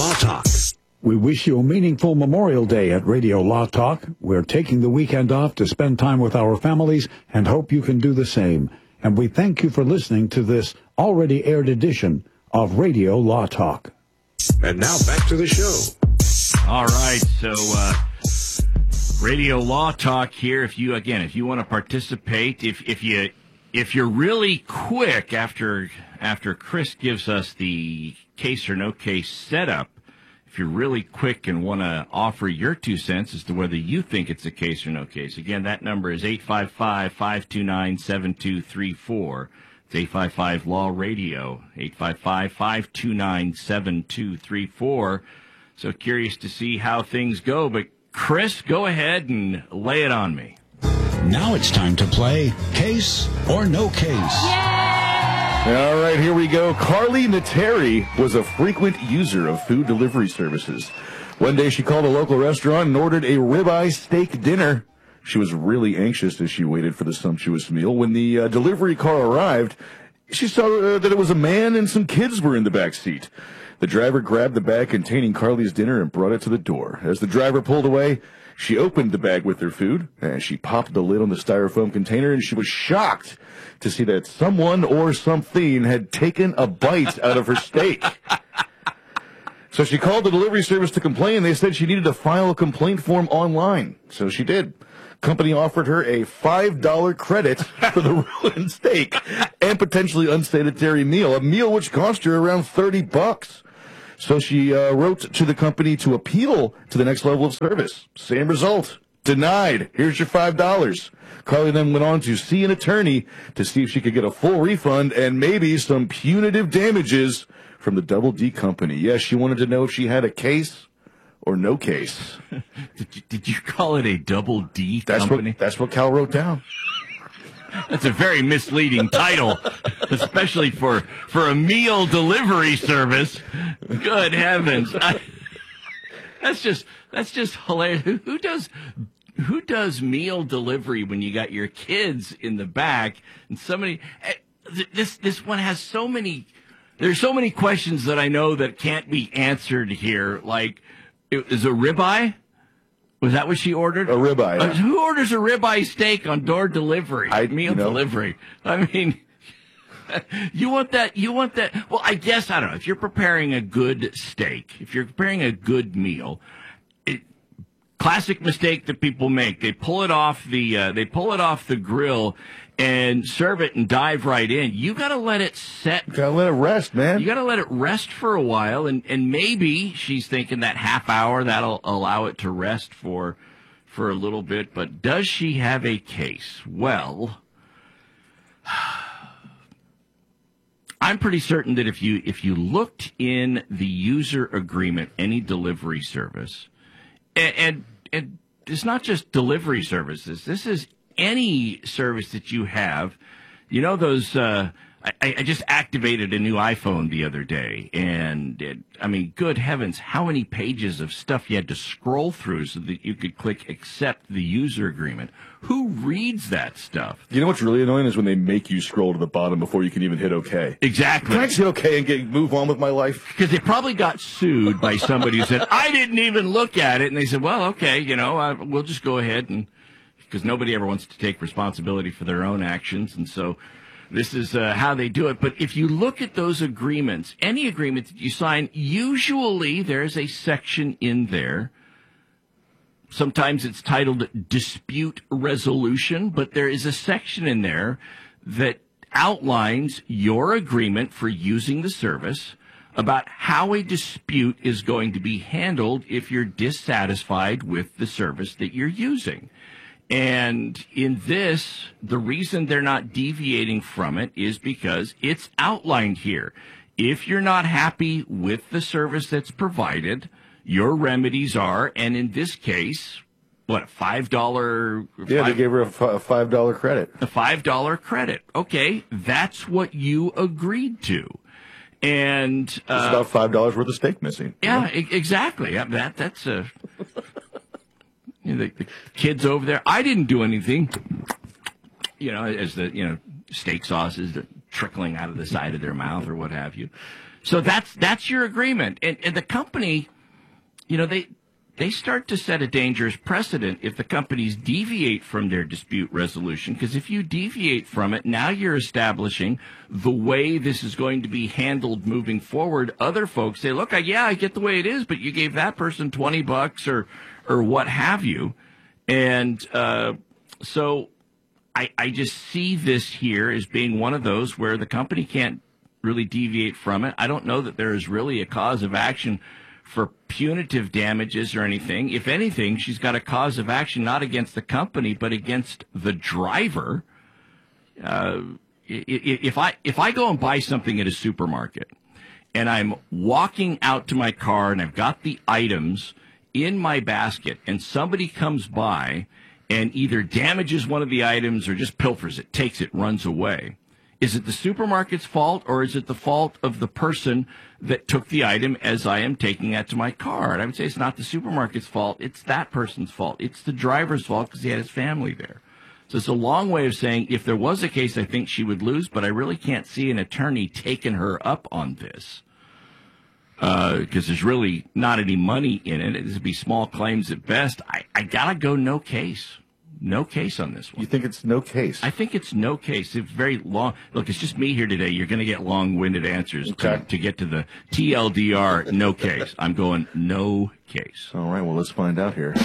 Law Talk. We wish you a meaningful Memorial Day at Radio Law Talk. We're taking the weekend off to spend time with our families and hope you can do the same. And we thank you for listening to this already aired edition of Radio Law Talk. And now back to the show. All right, so Radio Law Talk here. If you want to participate, if you're really quick after Chris gives us the case or no case setup, if you're really quick and want to offer your 2 cents as to whether you think it's a case or no case, again, that number is 855-529-7234. It's 855 Radio, 855-529-7234. So curious to see how things go. But, Chris, go ahead and lay it on me. Now it's time to play Case or No Case. All right, here we go. Carly Nateri was a frequent user of food delivery services. One day she called a local restaurant and ordered a ribeye steak dinner. She was really anxious as she waited for the sumptuous meal. When the delivery car arrived, she saw that it was a man and some kids were in the back seat. The driver grabbed the bag containing Carly's dinner and brought it to the door. As the driver pulled away, she opened the bag with her food, and she popped the lid on the styrofoam container, and she was shocked to see that someone or something had taken a bite out of her steak. So she called the delivery service to complain. They said she needed to file a complaint form online. So she did. Company offered her a $5 credit for the ruined steak and potentially unsanitary meal, a meal which cost her around $30. So she wrote to the company to appeal to the next level of service. Same result. Denied. Here's your $5. Carly then went on to see an attorney to see if she could get a full refund and maybe some punitive damages from the Double D company. Yes, she wanted to know if she had a case or no case. Did you call it a Double D company? That's what Cal wrote down. That's a very misleading title, especially for a meal delivery service. Good heavens. That's just hilarious. Who does meal delivery when you got your kids in the back and somebody this one has so many there's so many questions that I know that can't be answered here. Like, is a ribeye? Was that what she ordered? A ribeye. Yeah. Who orders a ribeye steak on door delivery? Meal delivery. I mean, you want that. Well, I guess, I don't know. If you're preparing a good steak, if you're preparing a good meal, classic mistake that people make. They pull it off the grill and serve it and dive right in. You got to let it set. Got to let it rest, man. You got to let it rest for a while, and maybe she's thinking that half hour that'll allow it to rest for a little bit. But does she have a case? Well, I'm pretty certain that if you looked in the user agreement, any delivery service, and it's not just delivery services. This is any service that you have. You know those. I just activated a new iPhone the other day, and I mean, good heavens, how many pages of stuff you had to scroll through so that you could click accept the user agreement? Who reads that stuff? You know what's really annoying is when they make you scroll to the bottom before you can even hit OK. Exactly. Can I just hit OK and move on with my life? Because they probably got sued by somebody who said, I didn't even look at it. And they said, well, okay, we'll just go ahead and, because nobody ever wants to take responsibility for their own actions. And so this is how they do it. But if you look at those agreements, any agreement that you sign, usually there's a section in there. Sometimes it's titled dispute resolution, but there is a section in there that outlines your agreement for using the service, about how a dispute is going to be handled if you're dissatisfied with the service that you're using. And in this, the reason they're not deviating from it is because it's outlined here. If you're not happy with the service that's provided, your remedies are, and in this case, what, $5? Yeah, they gave her a $5 credit. A $5 credit. Okay, that's what you agreed to. And it's about $5 worth of steak missing. Yeah, exactly. Yeah, that's a... the kids over there, I didn't do anything. As the steak sauce is trickling out of the side of their mouth or what have you. So that's your agreement. And the company, they start to set a dangerous precedent if the companies deviate from their dispute resolution, because if you deviate from it, now you're establishing the way this is going to be handled moving forward. Other folks say, look, I get the way it is, but you gave that person $20 or what have you. And so I just see this here as being one of those where the company can't really deviate from it. I don't know that there is really a cause of action for punitive damages or anything. If anything, she's got a cause of action not against the company, but against the driver. If I go and buy something at a supermarket and I'm walking out to my car and I've got the items in my basket and somebody comes by and either damages one of the items or just pilfers it, takes it, runs away, is it the supermarket's fault, or is it the fault of the person that took the item as I am taking it to my car? And I would say it's not the supermarket's fault. It's that person's fault. It's the driver's fault because he had his family there. So it's a long way of saying if there was a case, I think she would lose, but I really can't see an attorney taking her up on this because there's really not any money in it. It would be small claims at best. I got to go no case. No case on this one. You think it's no case? I think it's no case. It's very long. Look, it's just me here today. You're going to get long-winded answers to get to the TLDR, no case. I'm going no case. All right, well, let's find out here.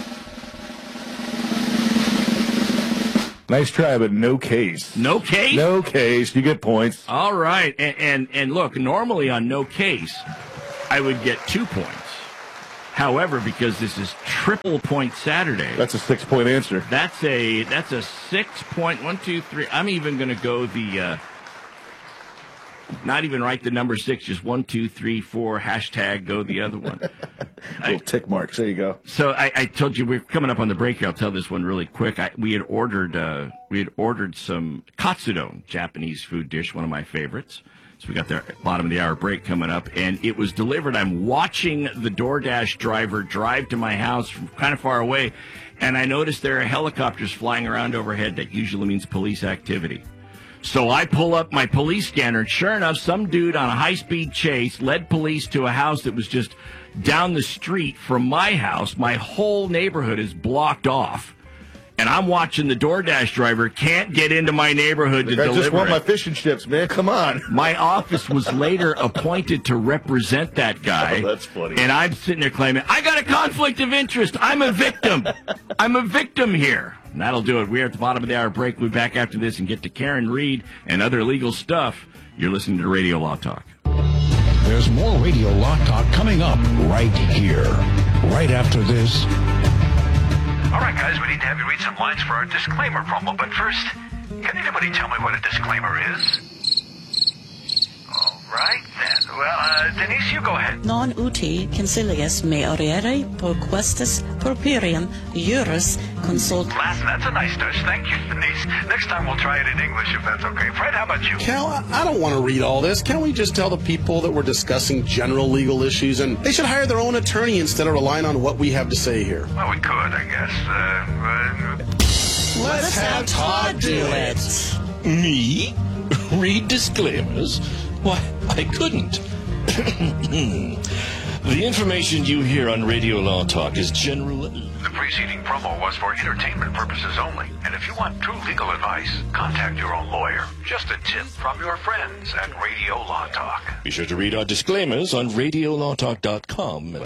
Nice try, but no case. No case? No case. You get points. All right. And look, normally on no case, I would get 2 points. However, because this is triple point Saturday. That's a 6-point answer. That's a 6 point, 1, 2, 3. I'm even going to go the, not even write the number 6, just 1, 2, 3, 4, hashtag go the other one. Little tick marks. There you go. So I told you we're coming up on the break here. I'll tell this one really quick. We had ordered some katsudon, Japanese food dish, one of my favorites. So we got the bottom of the hour break coming up, and it was delivered. I'm watching the DoorDash driver drive to my house from kind of far away, and I noticed there are helicopters flying around overhead. That usually means police activity. So I pull up my police scanner, and sure enough, some dude on a high-speed chase led police to a house that was just down the street from my house. My whole neighborhood is blocked off. And I'm watching the DoorDash driver can't get into my neighborhood to deliver. I just want my fish and chips, man. Come on. My office was later appointed to represent that guy. Oh, that's funny. And I'm sitting there claiming, I got a conflict of interest. I'm a victim. I'm a victim here. And that'll do it. We're at the bottom of the hour break. We'll be back after this and get to Karen Reed and other legal stuff. You're listening to Radio Law Talk. There's more Radio Law Talk coming up right here, right after this. All right, guys, we need to have you read some lines for our disclaimer promo. But first, can anybody tell me what a disclaimer is? All right, then. Well, Denise, you go ahead. Non uti concilius me auriere perquestis purpurium juris consult. Latin, that's a nice touch. Thank you, Denise. Next time we'll try it in English if that's okay. Fred, how about you? Cal, I don't want to read all this. Can't we just tell the people that we're discussing general legal issues and they should hire their own attorney instead of relying on what we have to say here? Well, we could, I guess. Let's have Todd do it. Me? Read disclaimers? Why, I couldn't. The information you hear on Radio Law Talk is general. The preceding promo was for entertainment purposes only. And if you want true legal advice, contact your own lawyer. Just a tip from your friends at Radio Law Talk. Be sure to read our disclaimers on RadioLawTalk.com.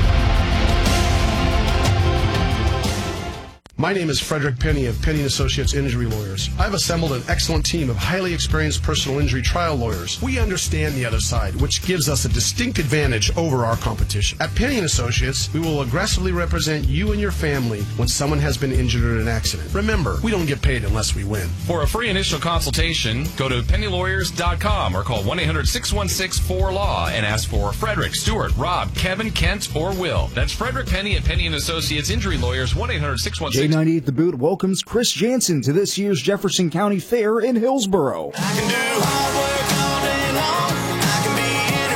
My name is Frederick Penny of Penny & Associates Injury Lawyers. I've assembled an excellent team of highly experienced personal injury trial lawyers. We understand the other side, which gives us a distinct advantage over our competition. At Penny & Associates, we will aggressively represent you and your family when someone has been injured in an accident. Remember, we don't get paid unless we win. For a free initial consultation, go to pennylawyers.com or call 1-800-616-4LAW and ask for Frederick, Stuart, Rob, Kevin, Kent, or Will. That's Frederick Penny at Penny & Associates Injury Lawyers, 1-800-616. J98 The Boot welcomes Chris Jansen to this year's Jefferson County Fair in Hillsboro.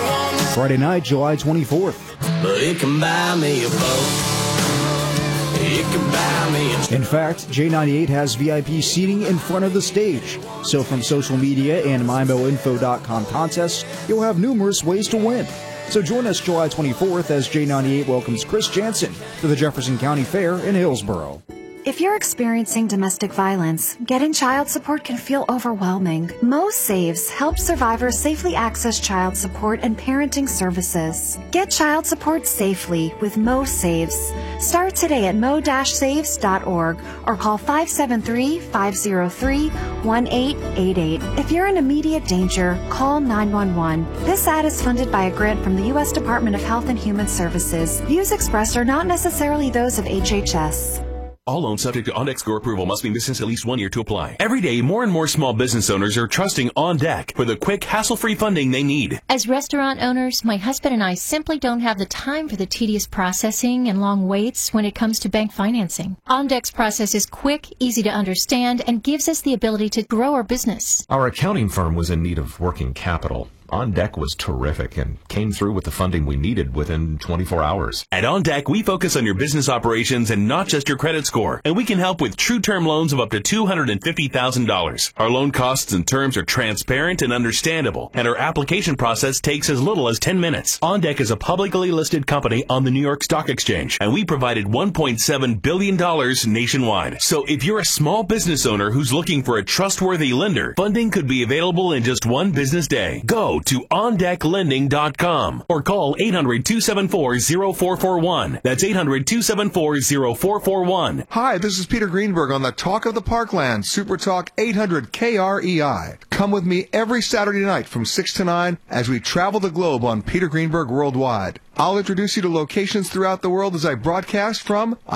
Friday night, July 24th. But it can buy me a boat. In fact, J98 has VIP seating in front of the stage. So from social media and MyMoInfo.com contests, you'll have numerous ways to win. So join us July 24th as J98 welcomes Chris Jansen to the Jefferson County Fair in Hillsborough. If you're experiencing domestic violence, getting child support can feel overwhelming. Mo Saves helps survivors safely access child support and parenting services. Get child support safely with Mo Saves. Start today at mo-saves.org or call 573-503-1888. If you're in immediate danger, call 911. This ad is funded by a grant from the U.S. Department of Health and Human Services. Views expressed are not necessarily those of HHS. All loans subject to OnDeck score approval must be in business at least 1 year to apply. Every day, more and more small business owners are trusting OnDeck for the quick, hassle-free funding they need. As restaurant owners, my husband and I simply don't have the time for the tedious processing and long waits when it comes to bank financing. OnDeck's process is quick, easy to understand, and gives us the ability to grow our business. Our accounting firm was in need of working capital. OnDeck was terrific and came through with the funding we needed within 24 hours. At OnDeck, we focus on your business operations and not just your credit score, and we can help with true term loans of up to $250,000. Our loan costs and terms are transparent and understandable, and our application process takes as little as 10 minutes. OnDeck is a publicly listed company on the New York Stock Exchange, and we provided $1.7 billion nationwide. So if you're a small business owner who's looking for a trustworthy lender, funding could be available in just one business day. Go to OnDeckLending.com or call 800-274-0441. That's 800-274-0441. Hi, this is Peter Greenberg on the Talk of the Parkland, Super Talk 800 KREI. Come with me every Saturday night from 6 to 9 as we travel the globe on Peter Greenberg Worldwide. I'll introduce you to locations throughout the world as I broadcast from